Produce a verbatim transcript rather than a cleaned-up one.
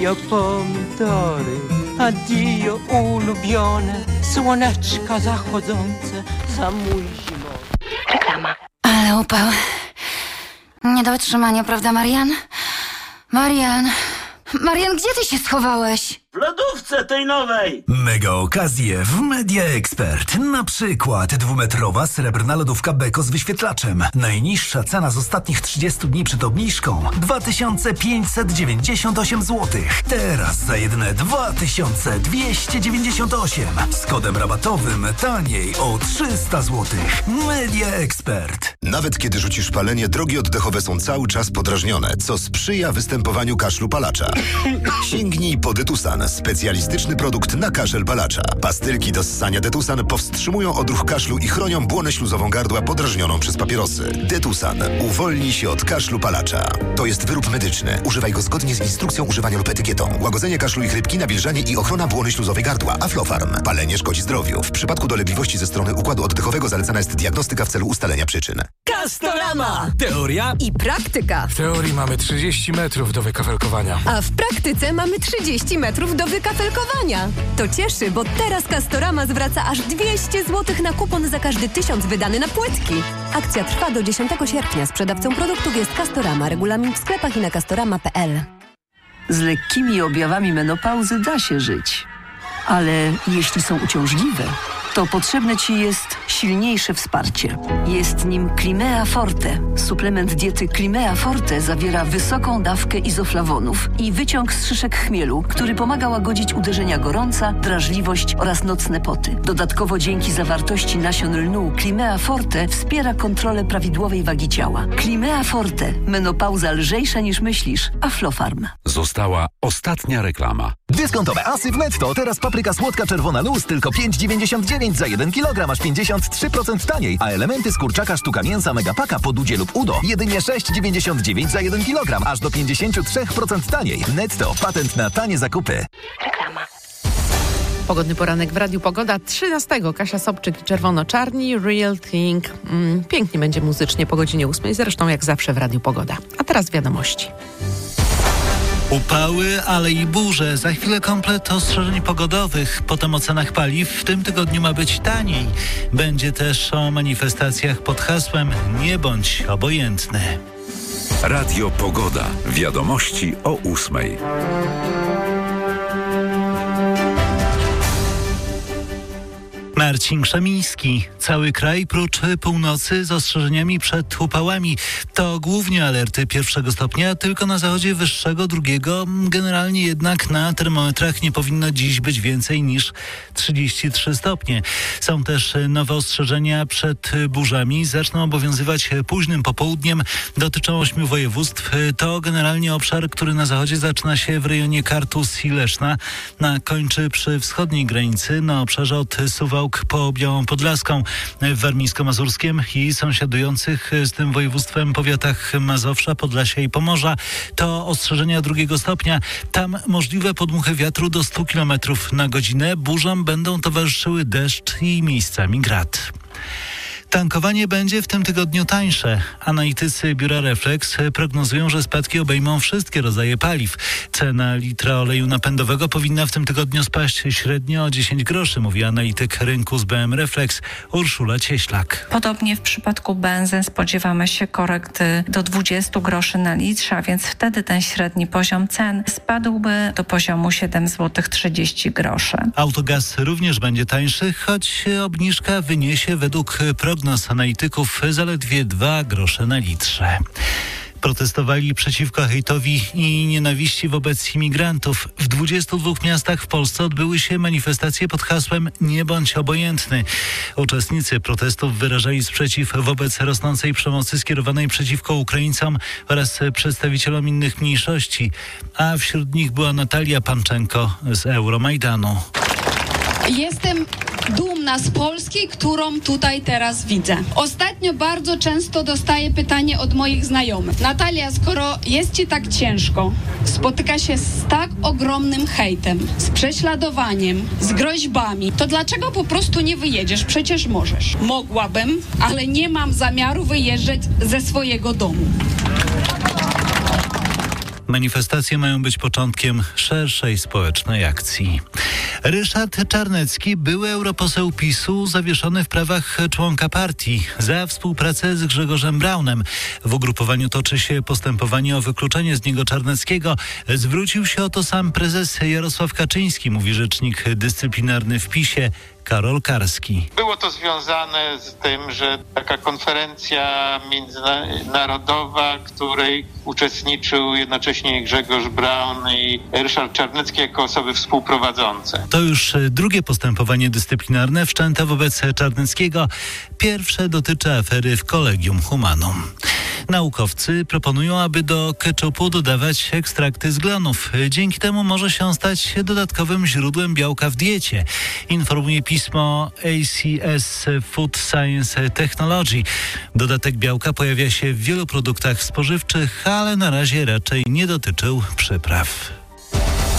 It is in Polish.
Ja pomidory, addio ulubione, słoneczka zachodzące za mój zimowy. Reklama. Ale upał. Nie do wytrzymania, prawda, Marian? Marian... Marian, gdzie ty się schowałeś? W lodówce tej nowej! Mega okazje w Media Expert. Na przykład dwumetrowa srebrna lodówka Beko z wyświetlaczem. Najniższa cena z ostatnich trzydziestu dni przed obniżką dwa tysiące pięćset dziewięćdziesiąt osiem złotych. Teraz za jedyne dwa tysiące dwieście dziewięćdziesiąt osiem. Z kodem rabatowym taniej o trzysta złotych. Media Expert. Nawet kiedy rzucisz palenie, drogi oddechowe są cały czas podrażnione, co sprzyja występowaniu kaszlu palacza. Sięgnij po Detusan. Specjalistyczny produkt na kaszel palacza. Pastylki do ssania Detusan powstrzymują odruch kaszlu i chronią błonę śluzową gardła podrażnioną przez papierosy. Detusan. Uwolnij się od kaszlu palacza. To jest wyrób medyczny. Używaj go zgodnie z instrukcją używania lub etykietą. Łagodzenie kaszlu i chrypki, nawilżanie i ochrona błony śluzowej gardła. Aflofarm. Palenie szkodzi zdrowiu. W przypadku dolegliwości ze strony układu oddechowego zalecana jest diagnostyka w celu ustalenia przyczyn. Castorama! Teoria I praktyka. W teorii mamy trzydzieści metrów do wykafelkowania. A w praktyce mamy trzydzieści metrów do wykafelkowania. To cieszy, bo teraz Castorama zwraca aż dwieście złotych na kupon za każdy tysiąc wydany na płytki. Akcja trwa do dziesiątego sierpnia. Sprzedawcą produktów jest Castorama. Regulamin w sklepach i na castorama kropka p l. Z lekkimi objawami menopauzy da się żyć. Ale jeśli są uciążliwe, to potrzebne Ci jest silniejsze wsparcie. Jest nim Climea Forte. Suplement diety Climea Forte zawiera wysoką dawkę izoflawonów i wyciąg z szyszek chmielu, który pomaga łagodzić uderzenia gorąca, drażliwość oraz nocne poty. Dodatkowo dzięki zawartości nasion lnu Climea Forte wspiera kontrolę prawidłowej wagi ciała. Climea Forte. Menopauza lżejsza niż myślisz. Aflofarm. Została ostatnia reklama. Dyskontowe asy w Netto. Teraz papryka słodka czerwona luz tylko pięć dziewięćdziesiąt dziewięć za jeden kilogram, aż pięćdziesiąt trzy procent taniej. A elementy z kurczaka sztuka mięsa Megapaka po Dudzie lub Udo jedynie sześć dziewięćdziesiąt dziewięć za jeden kilogram, aż do pięćdziesiąt trzy procent taniej. Netto. Patent na tanie zakupy. Reklama. Pogodny poranek w Radiu Pogoda. trzynastego Kasia Sobczyk i Czerwono-Czarni. Real Thing. Mm, pięknie będzie muzycznie po godzinie ósmej. Zresztą jak zawsze w Radiu Pogoda. A teraz wiadomości. Upały, ale i burze. Za chwilę komplet ostrzeżeń pogodowych. Potem o cenach paliw. W tym tygodniu ma być taniej. Będzie też o manifestacjach pod hasłem Nie bądź obojętny. Radio Pogoda. Wiadomości o ósmej. Marcin Krzemiński. Cały kraj prócz północy z ostrzeżeniami przed upałami. To głównie alerty pierwszego stopnia, tylko na zachodzie wyższego, drugiego. Generalnie jednak na termometrach nie powinno dziś być więcej niż trzydzieści trzy stopnie. Są też nowe ostrzeżenia przed burzami. Zaczną obowiązywać późnym popołudniem. Dotyczą ośmiu województw. To generalnie obszar, który na zachodzie zaczyna się w rejonie Kartus i Leszna, a kończy przy wschodniej granicy na obszarze od Suwałk po Białą Podlaską, w warmińsko-mazurskim i sąsiadujących z tym województwem powiatach Mazowsza, Podlasia i Pomorza. To ostrzeżenia drugiego stopnia. Tam możliwe podmuchy wiatru do stu kilometrów na godzinę. Burzom będą towarzyszyły deszcz i miejscami grad. Tankowanie będzie w tym tygodniu tańsze. Analitycy biura Reflex prognozują, że spadki obejmą wszystkie rodzaje paliw. Cena litra oleju napędowego powinna w tym tygodniu spaść średnio o dziesięć groszy, mówi analityk rynku z B M Reflex Urszula Cieślak. Podobnie w przypadku benzyn spodziewamy się korekty do dwudziestu groszy na litrze, a więc wtedy ten średni poziom cen spadłby do poziomu siedem złotych trzydzieści groszy. Autogaz również będzie tańszy, choć obniżka wyniesie według prognoz analityków zaledwie dwa grosze na litrze. Protestowali przeciwko hejtowi i nienawiści wobec imigrantów. W dwudziestu dwóch miastach w Polsce odbyły się manifestacje pod hasłem Nie bądź obojętny. Uczestnicy protestów wyrażali sprzeciw wobec rosnącej przemocy skierowanej przeciwko Ukraińcom oraz przedstawicielom innych mniejszości, a wśród nich była Natalia Panczenko z Euromajdanu. Jestem dumna z Polski, którą tutaj teraz widzę. Ostatnio bardzo często dostaję pytanie od moich znajomych. Natalia, skoro jest ci tak ciężko, spotyka się z tak ogromnym hejtem, z prześladowaniem, z groźbami, to dlaczego po prostu nie wyjedziesz? Przecież możesz. Mogłabym, ale nie mam zamiaru wyjeżdżać ze swojego domu. Manifestacje mają być początkiem szerszej społecznej akcji. Ryszard Czarnecki, były europoseł PiSu, zawieszony w prawach członka partii za współpracę z Grzegorzem Braunem. W ugrupowaniu toczy się postępowanie o wykluczenie z niego Czarneckiego. Zwrócił się o to sam prezes Jarosław Kaczyński, mówi rzecznik dyscyplinarny w PiSie Karol Karski. Było to związane z tym, że taka konferencja międzynarodowa, której uczestniczył jednocześnie Grzegorz Braun i Ryszard Czarnecki jako osoby współprowadzące. To już drugie postępowanie dyscyplinarne wszczęte wobec Czarneckiego. Pierwsze dotyczy afery w Collegium Humanum. Naukowcy proponują, aby do ketchupu dodawać ekstrakty z glonów. Dzięki temu może się on stać dodatkowym źródłem białka w diecie, informuje pismo A C S Food Science Technology. Dodatek białka pojawia się w wielu produktach spożywczych, ale na razie raczej nie dotyczył przypraw.